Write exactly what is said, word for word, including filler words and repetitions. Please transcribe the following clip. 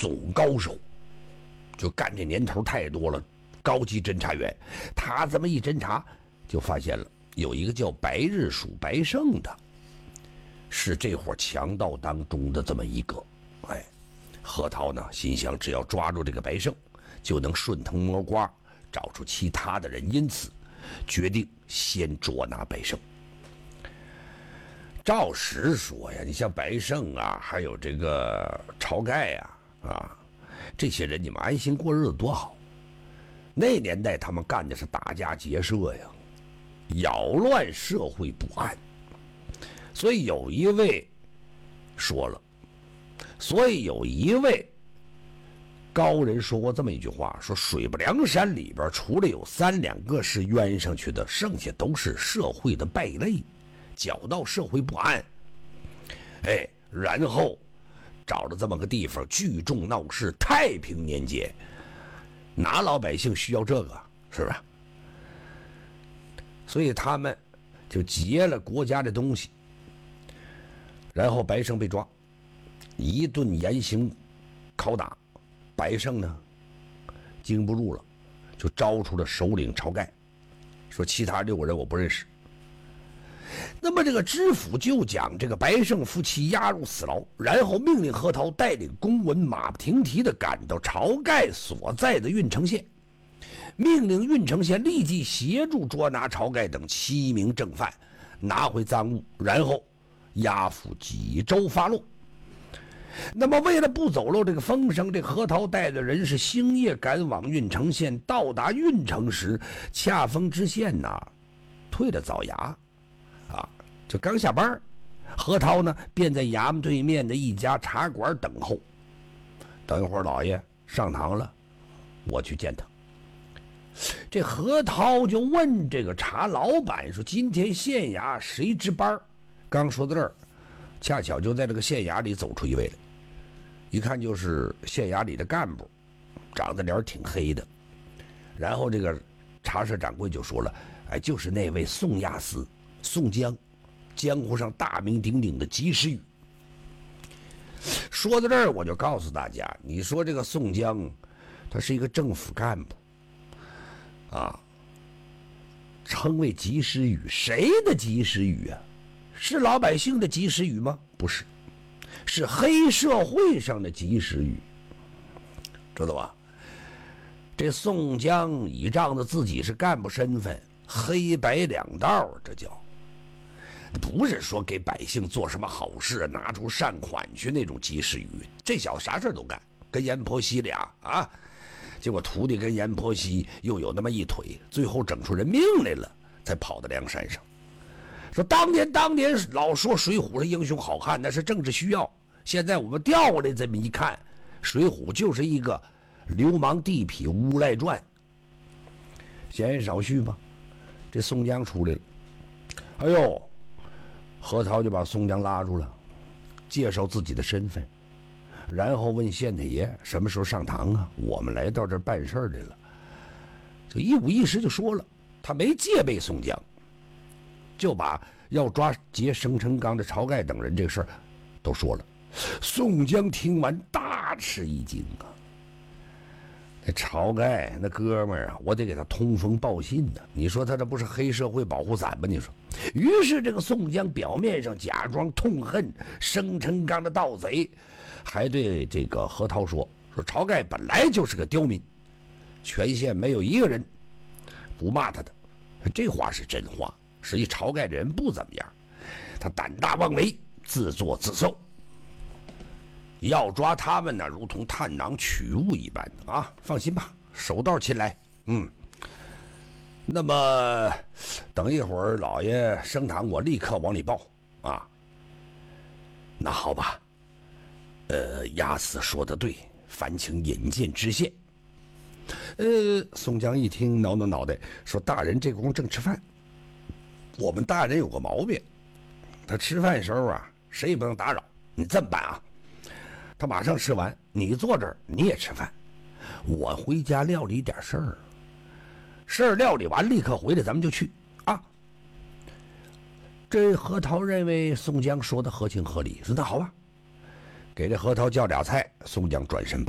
总高手，就干这年头太多了，高级侦查员。他这么一侦查，就发现了有一个叫白日鼠白胜的，是这伙强盗当中的这么一个。哎，何涛呢心想，只要抓住这个白胜，就能顺藤摸瓜找出其他的人，因此决定先捉拿白胜。照实说呀，你像白胜啊，还有这个晁盖呀，啊，这些人你们安心过日子多好。那年代他们干的是打家劫舍呀，扰乱社会不安。所以有一位说了，所以有一位高人说过这么一句话，说水泊梁山里边除了有三两个是冤上去的，剩下都是社会的败类，搅到社会不安。哎，然后找了这么个地方聚众闹事，太平年间哪老百姓需要这个，是吧？所以他们就劫了国家的东西，然后白胜被抓，一顿严刑拷打，白胜呢经不住了，就招出了首领晁盖，说其他六个人我不认识。那么这个知府就将这个白胜夫妻押入死牢，然后命令何涛带领公文马不停蹄地赶到晁盖所在的郓城县，命令郓城县立即协助捉拿晁盖等七名正犯，拿回赃物，然后押赴济州发落。那么为了不走漏这个风声，这何涛带的人是星夜赶往郓城县。到达郓城时，恰逢知县呐退了早衙啊，就刚下班，何涛呢便在衙门对面的一家茶馆等候。等一会儿老爷上堂了，我去见他。这何涛就问这个茶老板说，今天县衙谁值班？刚说到这儿，恰巧就在这个县衙里走出一位来，一看就是县衙里的干部，长得脸挺黑的。然后这个茶社掌柜就说了，哎，就是那位宋押司宋江，江湖上大名鼎鼎的及时雨。说到这儿，我就告诉大家，你说这个宋江他是一个政府干部啊，称为及时雨，谁的及时雨啊？是老百姓的及时雨吗？不是，是黑社会上的及时雨，知道吧？这宋江倚仗着自己是干部身份，黑白两道，这叫不是说给百姓做什么好事拿出善款去那种及时雨。这小子啥事都干，跟阎婆惜俩啊，结果徒弟跟阎婆惜又有那么一腿，最后整出人命来了，才跑到梁山上。说当年当年老说水浒是英雄好汉，那是政治需要，现在我们调过来这么一看，水浒就是一个流氓地痞无赖传。闲言少叙吧，这宋江出来了，哎呦，何涛就把宋江拉住了，介绍自己的身份，然后问县太爷什么时候上堂啊？我们来到这儿办事来了。就一五一十就说了，他没戒备宋江，就把要抓劫生辰纲的晁盖等人这个事儿都说了。宋江听完大吃一惊啊！那晁盖那哥们儿啊，我得给他通风报信呢。你说他这不是黑社会保护伞吗？你说。于是这个宋江表面上假装痛恨生辰纲的盗贼，还对这个何涛说：“说晁盖本来就是个刁民，全县没有一个人不骂他的。”这话是真话。实际晁盖这人不怎么样，他胆大妄为，自作自受。要抓他们呢，如同探囊取物一般啊！放心吧，手到擒来。嗯，那么等一会儿老爷升堂，我立刻往里报啊。那好吧，呃，押司说的对，烦请引荐知县。呃，宋江一听，挠挠脑袋，说：“大人这功正吃饭。我们大人有个毛病，他吃饭时候啊，谁也不能打扰。你这么办啊？他马上吃完，你坐这儿你也吃饭，我回家料理点事儿，事儿料理完立刻回来，咱们就去啊。”这何涛认为宋江说的合情合理，说那好吧，给这何涛叫俩菜，宋江转身